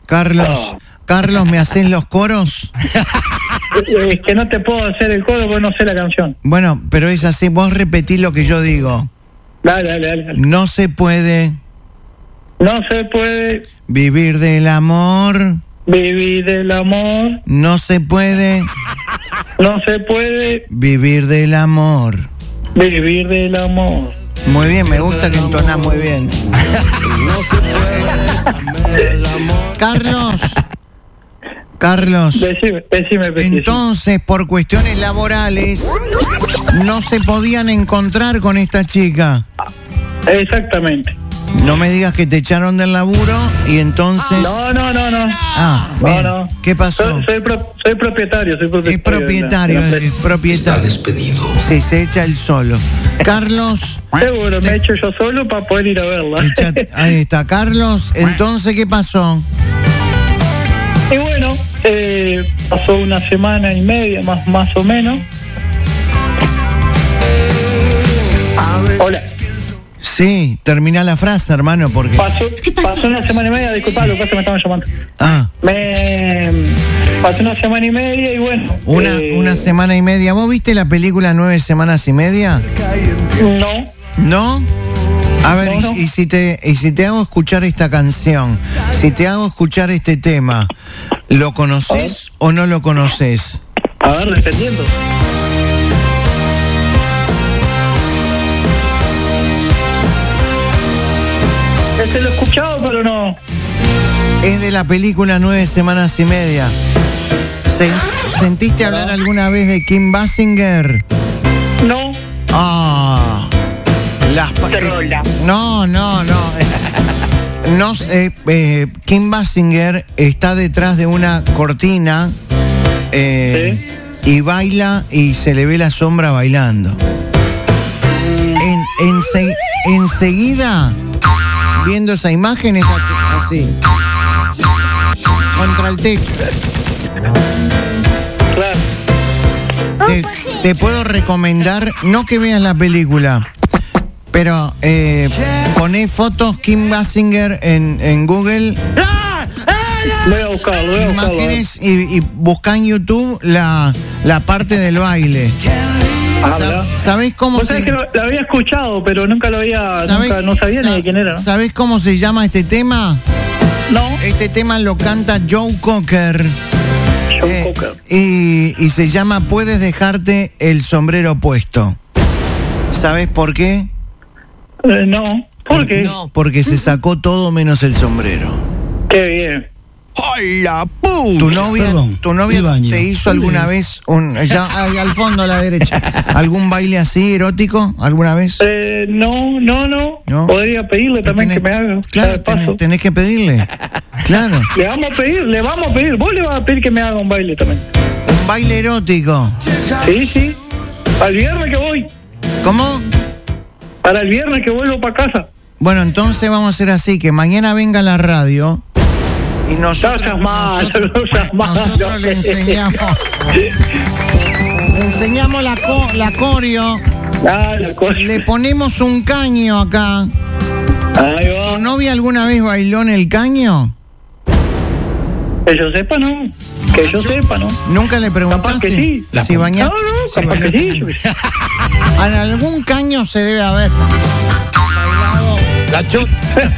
Carlos, ¿me haces los coros? Es que no te puedo hacer el coro porque no sé la canción. Bueno, pero es así, vos repetís lo que yo digo. Dale. No se puede vivir del amor. Vivir del amor. No se puede vivir del amor. Vivir del amor. Muy bien, me gusta que entonás muy bien. Carlos, Decime. entonces por cuestiones laborales no se podían encontrar con esta chica. Exactamente. No me digas que te echaron del laburo y entonces... No. Ah, bien. No. ¿Qué pasó? Soy propietario. Es propietario. Está despedido. Sí, se echa él solo. Carlos... Seguro, me echo yo solo para poder ir a verla. Ahí está, Carlos. Entonces, ¿qué pasó? Y bueno, pasó una semana y media más o menos. Hola. Sí, termina la frase, hermano, porque... Pasó una semana y media, disculpa, lo que pasa es que me estaban llamando. Pasó una semana y media y bueno... Una semana y media. ¿Vos viste la película 9 semanas y media? ¿No? A ver, No. Y si te hago escuchar esta canción, si te hago escuchar este tema, ¿lo conoces o no lo conoces? A ver, dependiendo. Lo he escuchado, pero no. Es de la película 9 semanas y media. ¿Sentiste hablar alguna vez de Kim Basinger? No. No, Kim Basinger está detrás de una cortina y baila y se le ve la sombra bailando. Enseguida, viendo esa imagen, es así contra el techo. Claro. Te puedo recomendar, no que veas la película, pero poné fotos Kim Basinger en Google. Voy a buscarlo. Imágenes y buscá en YouTube la parte del baile. ¿Sabés cómo se...? Que la había escuchado, pero nunca lo había... no sabía ni de quién era, ¿no? ¿Sabés cómo se llama este tema? No. Este tema lo canta Joe Cocker. Y se llama Puedes dejarte el sombrero puesto. ¿Sabés por qué? No. ¿Por qué? No, porque se sacó todo menos el sombrero. Qué bien. ¡Hola, puta! ¿Tu novia te hizo alguna vez al fondo a la derecha algún baile así erótico alguna vez? No. Podría pedirle también que me haga. Claro, tenés que pedirle. Claro. Le vamos a pedir. Vos le vas a pedir que me haga un baile también. ¿Un baile erótico? Sí. Al viernes que voy. ¿Cómo? Para el viernes que vuelvo para casa. Bueno, entonces vamos a hacer así, que mañana venga a la radio y nosotros le enseñamos la coreo. Le ponemos un caño acá. Ahí va. ¿Tu novia alguna vez bailó en el caño? Que yo sepa, no. ¿Nunca le preguntaste? Capaz que sí. Si bañaste. No, capaz que sí. En algún caño se debe haber bailado la chut.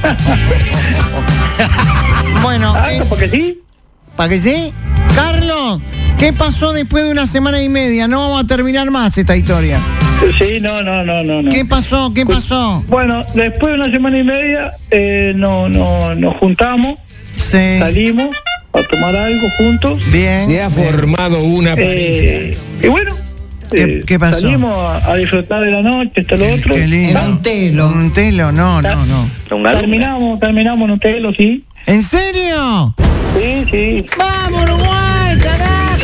Bueno, ¿para que sí? ¿Para que sí? Carlos, ¿qué pasó después de una semana y media? No vamos a terminar más esta historia. Sí, no. ¿Qué pasó? Bueno, después de una semana y media nos juntamos, salimos a tomar algo juntos. Bien. Se ha formado una pareja. Y bueno, ¿Qué pasó? salimos a disfrutar de la noche, esto, lo otro. Qué lindo. Un telo, no. Terminamos en un telo, sí. ¿En serio? Sí. ¡Vamos, Uruguay, carajo!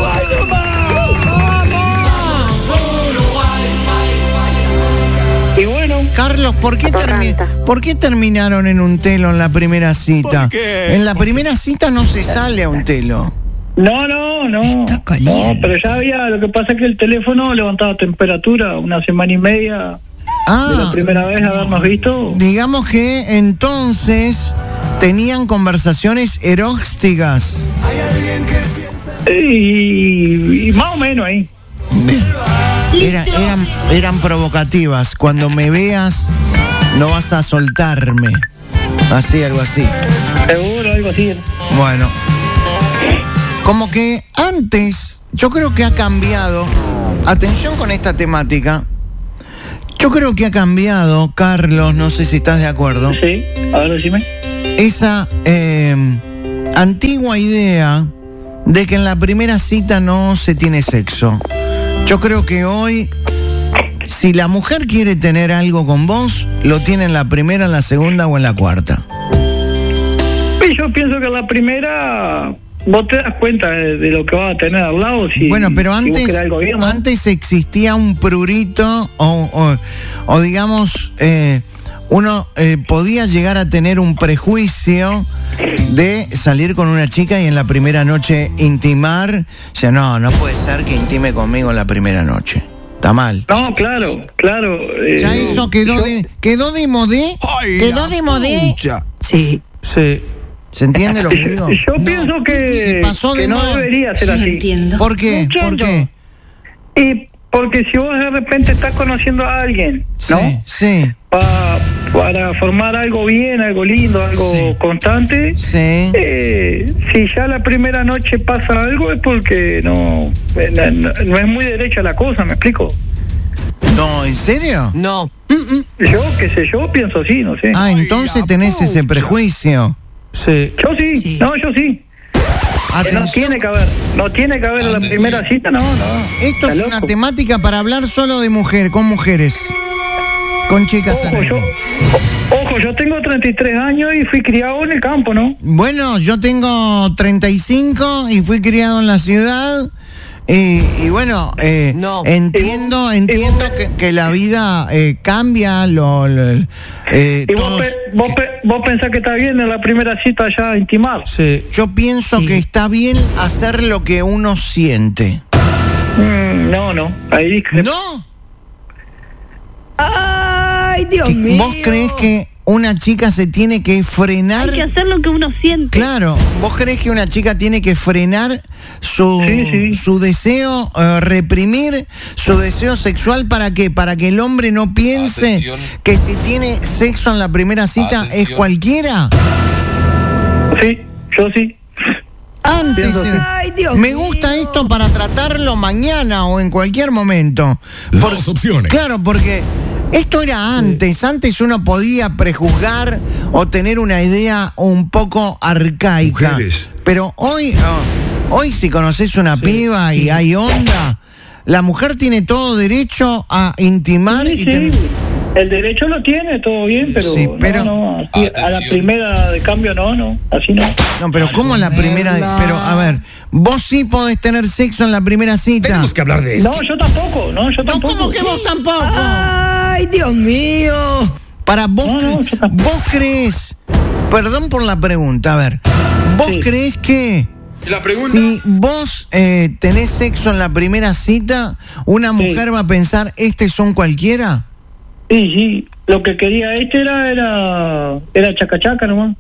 Y bueno, Carlos, ¿por qué terminaron en un telo en la primera cita? ¿Por qué? En la primera cita no se sale a un telo. No. Está caliente. No, pero ya había, lo que pasa es que el teléfono levantaba temperatura una semana y media. de la primera vez habernos visto. Digamos que entonces tenían conversaciones eróticas. Y más o menos ahí. Eran provocativas. Cuando me veas, no vas a soltarme. Así, algo así. Seguro, algo así. Bueno. Como que antes, yo creo que ha cambiado. Atención con esta temática. Yo creo que ha cambiado, Carlos, no sé si estás de acuerdo. Sí, a ver, decime. Esa antigua idea de que en la primera cita no se tiene sexo. Yo creo que hoy, si la mujer quiere tener algo con vos, lo tiene en la primera, en la segunda o en la cuarta. Y yo pienso que en la primera vos te das cuenta de lo que vas a tener al lado. Bueno, pero antes existía un prurito o digamos, uno podía llegar a tener un prejuicio de salir con una chica y en la primera noche intimar. O sea, no puede ser que intime conmigo en la primera noche. Está mal. No, claro. Ya eso quedó de modé. ¿Quedó de modé? Sí. ¿Se entiende lo que digo? Yo pienso que no debería ser así. Entiendo. ¿Por qué? ¿Por qué? Y porque si vos de repente estás conociendo a alguien, ¿no? Sí. Para formar algo bien, algo lindo, algo constante. Sí. Si ya la primera noche pasa algo es porque no es muy derecha la cosa, ¿me explico? No, ¿en serio? No. Yo pienso así, no sé. Entonces tenés ese prejuicio. Sí. Yo sí. Yo sí. No tiene que haber en la primera cita, no. Esto es una temática para hablar solo de con mujeres. Con chicas. Ojo, yo tengo 33 años y fui criado en el campo, ¿no? Bueno, yo tengo 35 y fui criado en la ciudad. Y bueno, entiendo que la vida cambia. ¿Y vos pensás que está bien en la primera cita ya intimar? Sí. Yo pienso que está bien hacer lo que uno siente. No. Ahí ¿No? ¡Ay, Dios mío! ¿Vos creés que una chica se tiene que frenar? Hay que hacer lo que uno siente. Claro, ¿vos creés que una chica tiene que frenar su deseo, reprimir su deseo sexual para qué? Para que el hombre no piense que si tiene sexo en la primera cita es cualquiera. Sí, yo sí. Antes, me gusta esto para tratarlo mañana o en cualquier momento. Dos opciones. Claro, porque esto era antes. Antes uno podía prejuzgar o tener una idea un poco arcaica. Mujeres. Pero hoy si conoces una piba y hay onda, la mujer tiene todo derecho a intimar el derecho lo tiene, todo bien, pero no, así, a la primera de cambio no, así no. No, pero ¿cómo la primera? Pero, a ver, vos sí podés tener sexo en la primera cita. Tenemos que hablar de esto. No, yo tampoco. No, ¿cómo que vos tampoco? ¡Ay, Dios mío! Para vos, vos crees, perdón por la pregunta, a ver, ¿vos crees que si vos tenés sexo en la primera cita, una mujer va a pensar, ¿este son cualquiera? Sí, lo que quería era chacachaca nomás.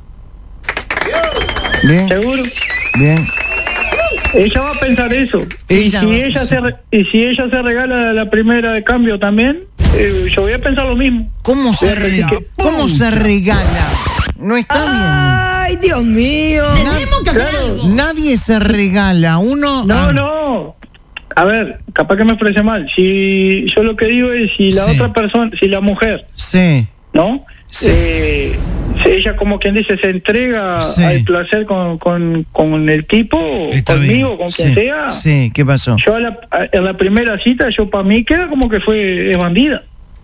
Bien. ¿Seguro? Bien. Ella va a pensar eso. Y si ella se regala la primera de cambio también, yo voy a pensar lo mismo. ¿Cómo se regala? No está bien. ¡Ay, Dios mío! Tenemos que hacer algo. Nadie se regala. Uno... No. A ver, capaz que me expresé mal. Si yo lo que digo es si la otra persona, si la mujer, ¿no? Ella como quien dice se entrega al placer con el tipo, conmigo, con quien sea. Sí, ¿qué pasó? Yo en la primera cita, yo para mí queda como que es bandida.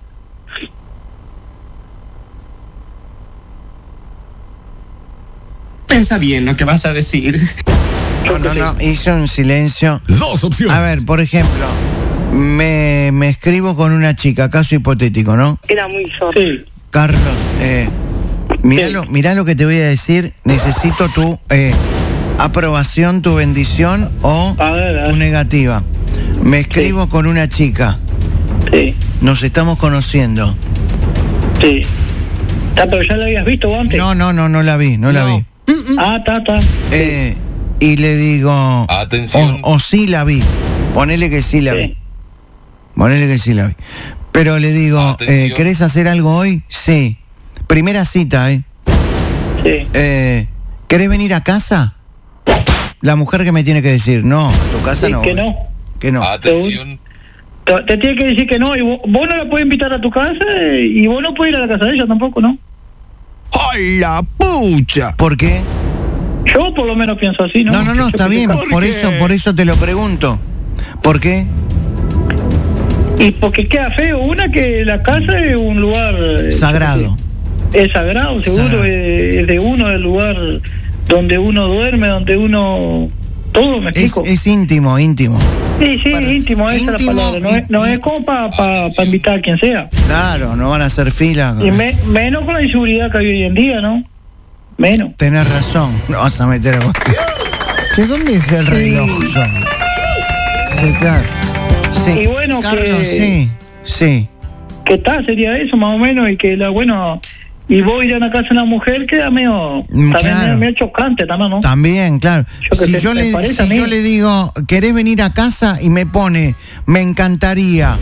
Pensa bien lo que vas a decir. No, hice un silencio. Dos opciones. A ver, por ejemplo, me escribo con una chica, caso hipotético, ¿no? Era muy solo. Sí. Carlos, mirá lo que te voy a decir. Necesito tu aprobación, tu bendición o tu negativa. Me escribo con una chica. Sí. nos estamos conociendo. Sí. Pero ya la habías visto antes. No la vi. Ah, está. Y le digo, Atención. o sí la vi. Ponele que sí la vi. Pero le digo, ¿querés hacer algo hoy? Sí. Primera cita, Sí. ¿Querés venir a casa? La mujer que me tiene que decir, no, a tu casa Sí, no. que no. Atención. Te tiene que decir que no, y vos no la puedes invitar a tu casa, y vos no puedes ir a la casa de ella tampoco, ¿no? ¡Ay, la pucha! ¿Por qué? Yo por lo menos pienso así, ¿no? No, está bien, por eso te lo pregunto. ¿Por qué? Y porque queda feo, que la casa es un lugar... Sagrado. Es sagrado, seguro, es de uno, el lugar donde uno duerme, donde uno... Todo, ¿me explico? Es íntimo. Sí, Bueno, íntimo, esa es la palabra. No es como para invitar a quien sea. Claro, no van a hacer fila. Y menos con la inseguridad que hay hoy en día, ¿no? Menos. Tenés razón, no vas a meter a vos. ¿De dónde es el reloj, John? Sí, claro. Sí. Y bueno, Carlos, sí. ¿Qué tal? Sería eso, más o menos, y que y vos ir a una casa de una mujer queda medio chocante también, ¿no? También, claro. Si yo le digo, ¿querés venir a casa? Y me pone, me encantaría.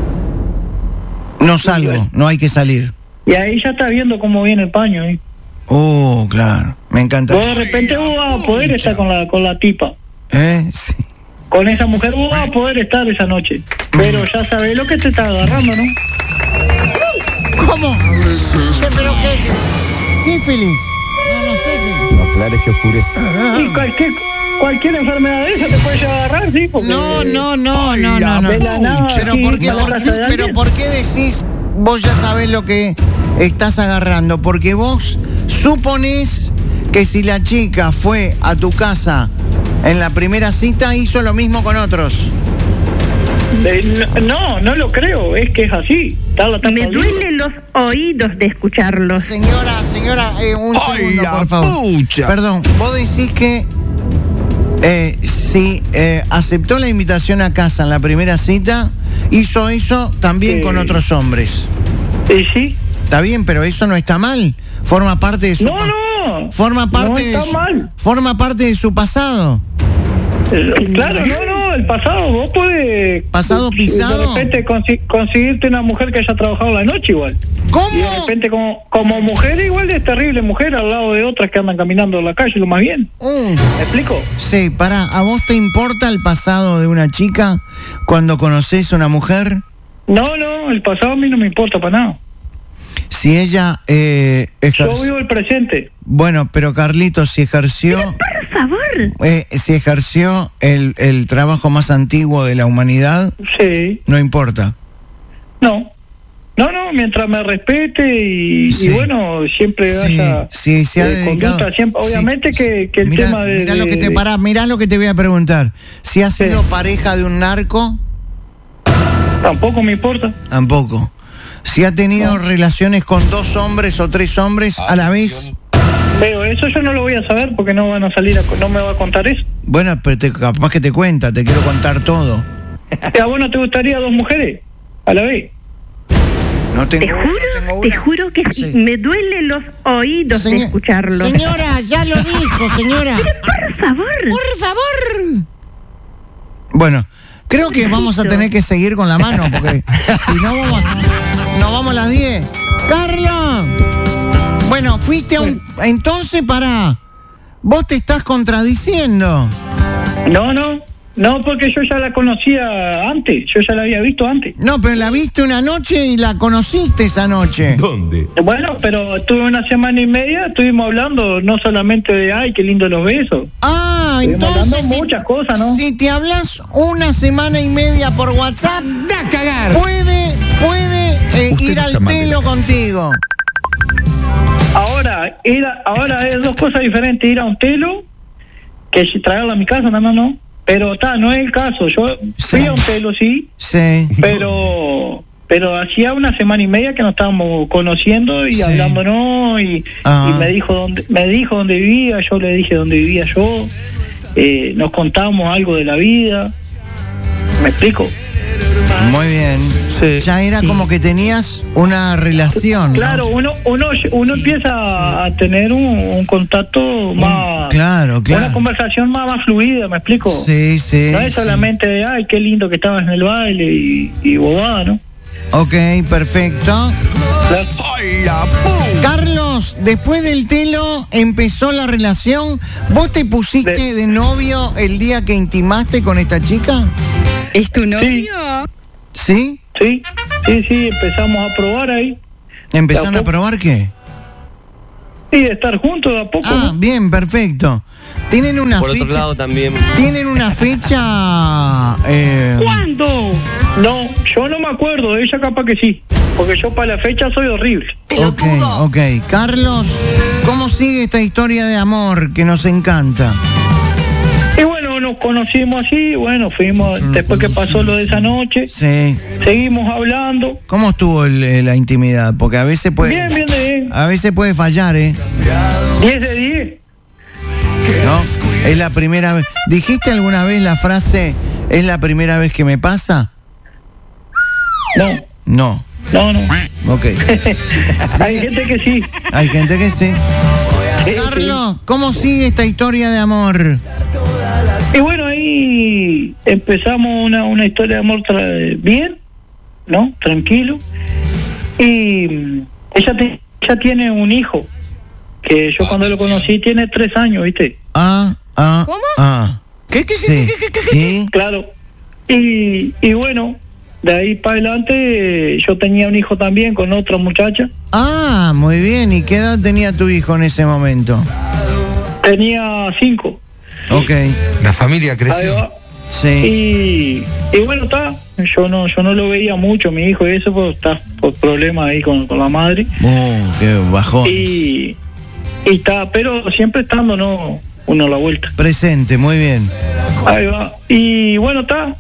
No salgo, no hay que salir. Y ahí ya está viendo cómo viene el paño, ¿eh? Oh, claro, me encantaría. Vos de repente vos vas a poder estar con la tipa. Sí. Con esa mujer vos vas a poder estar esa noche. Pero ya sabés lo que te está agarrando, ¿no? ¿Cómo? ¿Pero qué? ¿Sífilis? No sé. No aclares que oscurece. Sí, cualquier enfermedad de esa te puede llegar a agarrar, sí. Porque No. de la nada, Pero, sí, pero ¿por qué decís, vos ya sabés lo que estás agarrando? Porque vos suponés que si la chica fue a tu casa en la primera cita, hizo lo mismo con otros. No lo creo, es que es así. Me duelen los oídos de escucharlos. Señora, un segundo, por favor. Pucha. Perdón, vos decís que si aceptó la invitación a casa en la primera cita, hizo eso también con otros hombres. Sí. Está bien, pero eso no está mal. Forma parte de su Forma parte forma parte de su pasado. Claro, el pasado, vos podés... ¿Pasado pisado? De repente conseguirte una mujer que haya trabajado la noche igual. ¿Cómo? Y de repente como mujer igual es terrible mujer al lado de otras que andan caminando en la calle, lo más bien. ¿Me explico? Sí, pará, ¿a vos te importa el pasado de una chica cuando conoces a una mujer? No, el pasado a mí no me importa para nada. Si ella yo vivo el presente. Bueno, pero Carlitos, si ejerció... Pero, por favor. Si ejerció el trabajo más antiguo de la humanidad, sí. No importa. No, mientras me respete y bueno, siempre haya se ha dedicado, conducta, siempre, obviamente que el tema de... Mirá lo que te voy a preguntar. Si has sido pareja de un narco... Tampoco me importa. Tampoco. Si ha tenido relaciones con 2 hombres o 3 hombres a la vez... Veo, eso yo no lo voy a saber porque no van a salir, no me va a contar eso. Bueno, pero capaz que te cuenta, te quiero contar todo. ¿A vos no te gustaría 2 mujeres a la vez? No tengo te juro que sí. Me duelen los oídos de escucharlo. Señora, ya lo dijo, señora. Pero por favor. Bueno, creo que vamos a tener que seguir con la mano porque si no nos vamos a las 10. ¡Carla! Bueno, fuiste a un... Entonces, vos te estás contradiciendo. No, porque yo ya la conocía antes, yo ya la había visto antes. No, pero la viste una noche y la conociste esa noche. ¿Dónde? Bueno, pero estuve una semana y media, estuvimos hablando no solamente de, ay, qué lindo los besos. Entonces hablando muchas cosas, ¿no? Si te hablas una semana y media por WhatsApp, ¡da a cagar! Puede ir al telo contigo. Ahora es 2 cosas diferentes, ir a un telo que traerlo a mi casa, no. Pero no es el caso. Yo fui a un telo, sí. Pero hacía una semana y media que nos estábamos conociendo y hablándonos y me dijo dónde vivía, yo le dije dónde vivía yo. Nos contábamos algo de la vida. ¿Me explico? Muy bien. Sí. Ya era como que tenías una relación, ¿no? Claro, uno empieza a tener un contacto más... Claro. Una conversación más fluida, ¿me explico? Sí. No es solamente de, ay, qué lindo que estabas en el baile y bobada, ¿no? Ok, perfecto. Carlos, después del telo empezó la relación. ¿Vos te pusiste de novio el día que intimaste con esta chica? ¿Es tu novio? ¿Sí? Sí, empezamos a probar ahí. ¿Empezaron a probar qué? Sí, de estar juntos de a poco. Ah, bien, perfecto. ¿Tienen una Por fecha? otro lado también. ¿Tienen una fecha? ¿Cuándo? No, yo no me acuerdo, ella capaz que sí. Porque yo para la fecha soy horrible. Ok. Carlos, ¿cómo sigue esta historia de amor que nos encanta? Y bueno, nos conocimos así, bueno, fuimos, después que pasó lo de esa noche, Sí. seguimos hablando. ¿Cómo estuvo la intimidad? Porque a veces puede... Bien. A veces puede fallar, 10 de 10. ¿No? Es la primera vez. ¿Dijiste alguna vez la frase, es la primera vez que me pasa? No. Ok. Hay gente que sí. Hay gente que sí. Carlos, ¿cómo sigue esta historia de amor? Y bueno, ahí empezamos una historia de amor bien, ¿no? Tranquilo. Y ella tiene un hijo, que yo cuando lo conocí tiene 3 años, ¿viste? ¿Cómo? ¿Qué? Sí. ¿Y? Claro. Y bueno, de ahí para adelante yo tenía un hijo también con otra muchacha. Ah, muy bien. ¿Y qué edad tenía tu hijo en ese momento? Tenía 5. Ok. La familia Ahí creció. va. Sí. Y bueno, está. Yo no lo veía mucho, mi hijo, y eso pues, está por problemas ahí con la madre. Qué bajón. Y está, pero siempre estando, ¿no? Uno a la vuelta. Presente, muy bien. Ahí va. Y bueno, está.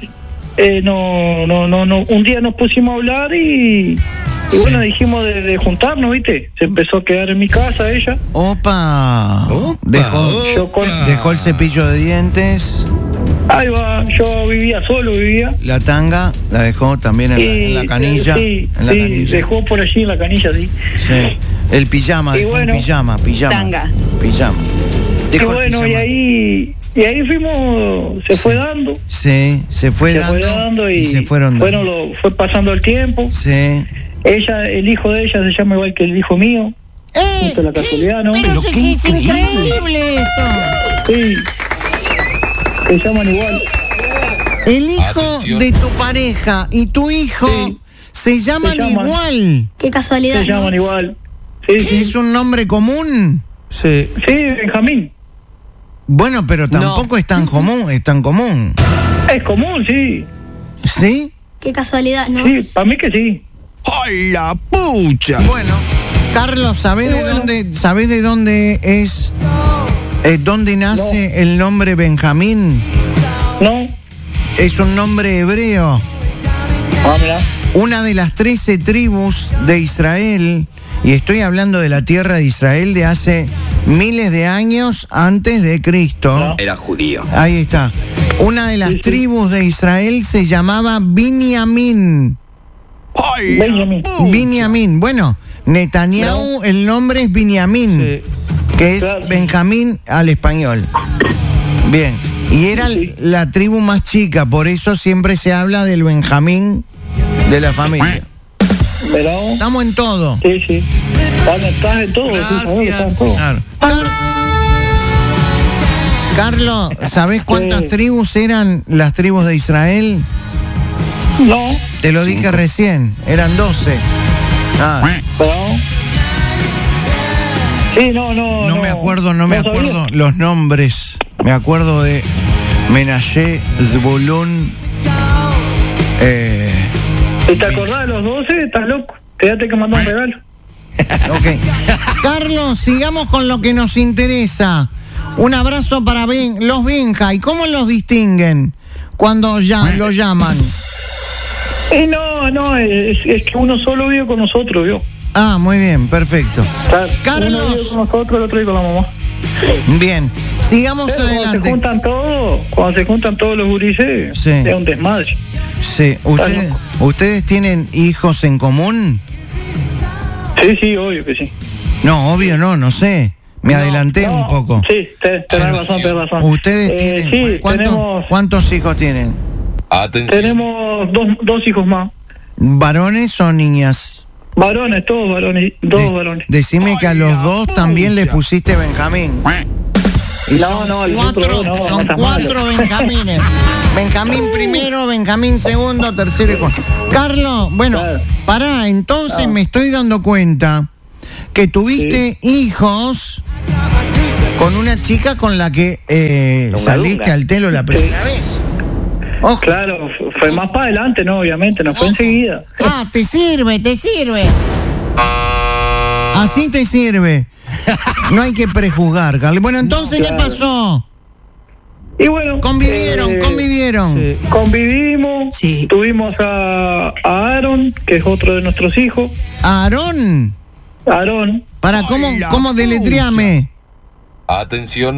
No. Un día nos pusimos a hablar y bueno, dijimos de juntarnos, ¿viste? Se empezó a quedar en mi casa ella. Opa. Dejó el cepillo de dientes. Ahí va, yo vivía solo. La tanga la dejó también en la canilla. Sí, en la canilla. dejó por allí en la canilla, sí. Sí. El pijama, Y dejó bueno, pijama. Tanga. Pijama. Y Dejó el bueno, pijama. y ahí fuimos, se fue dando. Sí, se fue dando y se fueron dando. fue pasando el tiempo. Sí. El hijo de ella se llama igual que el hijo mío. Justo la casualidad, ¿no? Pero qué increíble esto. Sí. Se llaman igual. El hijo de tu pareja y tu hijo se llaman igual. Qué casualidad. Se llaman igual. Sí. ¿Es un nombre común? Sí. Sí, Benjamín. Bueno, pero tampoco es tan común, Es común, sí. ¿Sí? Qué casualidad, ¿no? Sí, para mí que sí. ¡Ay, la pucha! Bueno, Carlos, ¿sabés de dónde es? ¿Dónde nace el nombre Benjamín? No. Es un nombre hebreo. Mirá. Una de las 13 tribus de Israel, y estoy hablando de la tierra de Israel de hace miles de años antes de Cristo. Era judío. Ahí está. Una de las tribus de Israel se llamaba Binyamin. ¡Ay, Benjamín. Binyamin. Bueno, Netanyahu, el nombre es Binyamin, que es Claro. Benjamín al español. Bien. Y era la tribu más chica, por eso siempre se habla del Benjamín de la familia. Pero, Estamos en todo. sí. Estás en todo. Sí, estás en todo. Claro. Carlos, ¿sabés cuántas tribus eran las tribus de Israel? No. Te lo dije recién, eran 12. Pero, sí, no. No me acuerdo sabía. los nombres. Me acuerdo de Menashe, Zebulún. Si te acordás de los 12, estás loco. Quédate que mandó un regalo. Ok. Carlos, sigamos con lo que nos interesa. Un abrazo para los Benja. ¿Y cómo los distinguen cuando lo llaman? No, es que uno solo vive con nosotros, ¿vio? Ah, muy bien, perfecto. Carlos. Uno vive con nosotros, el otro vive con la mamá. Bien, sigamos Pero adelante. cuando se juntan todos los gurises, Sí. es un desmadre. Sí, ¿ustedes tienen hijos en común? Sí, obvio que sí. No, obvio no sé. Me adelanté un poco. Sí, tenés razón. ¿Ustedes tienen? Sí, ¿Cuántos hijos tienen? Atención. Tenemos dos hijos más. ¿Varones o niñas? Varones, todos varones, varones. Decime que a los dos también le pusiste Benjamín. Son cuatro Benjamines. Benjamín primero, Benjamín segundo, tercero y cuarto. Carlos, bueno, claro. Pará, entonces me estoy dando cuenta que tuviste hijos con una chica con la que saliste al telo la primera vez. Ojo. Claro, fue más para adelante, ¿no? Obviamente, no fue enseguida. Ah, te sirve. Así te sirve. No hay que prejuzgar, Carlos. Bueno, entonces, ¿qué pasó? Y bueno, convivieron. Sí. Convivimos, sí. Tuvimos a Aaron, que es otro de nuestros hijos. ¿Aarón? Para, ¿cómo deletreame? Atención.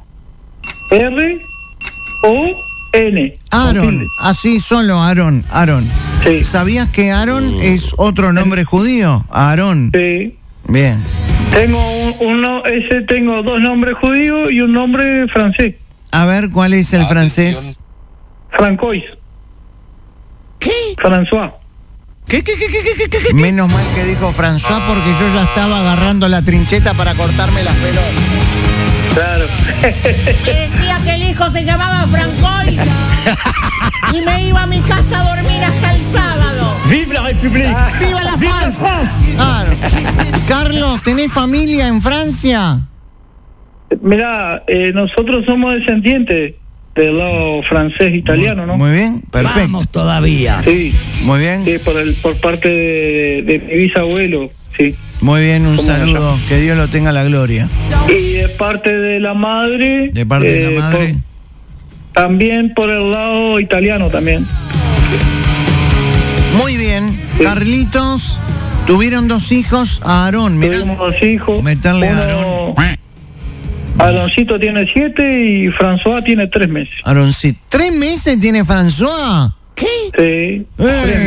A-R-O-N. Aaron, así solo Aarón. Sí. ¿Sabías que Aarón es otro nombre judío? Aarón. Sí. Bien. Tengo dos nombres judíos y un nombre francés. A ver, ¿cuál es el francés? Francois. ¿Qué? François. ¿Qué? Menos mal que dijo François porque yo ya estaba agarrando la trincheta para cortarme las pelotas. Claro. Me decía que el hijo se llamaba Francois y me iba a mi casa a dormir hasta el sábado. ¡Vive la República! ¡Viva la Francia! Claro. Carlos, ¿tenés familia en Francia? Mirá, nosotros somos descendientes del lado francés-italiano, ¿no? Muy bien, perfecto. Vamos todavía. Sí. Muy bien. Sí, por parte de mi bisabuelo, sí. Muy bien, un saludo, que Dios lo tenga la gloria. Y de parte de la madre. De parte de la madre. También por el lado italiano también. Muy bien, sí. Carlitos, tuvieron dos hijos, a Aarón, mirá. Tuvimos dos hijos. Meterle a Aarón. Aaroncito tiene 7 y François tiene 3 meses. Aaroncito, ¿3 meses tiene François? ¿Qué? Sí.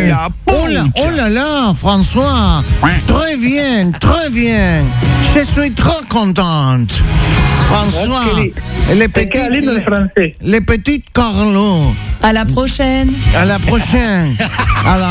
Hola, François. Très bien. Je suis très contente. François, le petit Carlo. À la prochaine. À la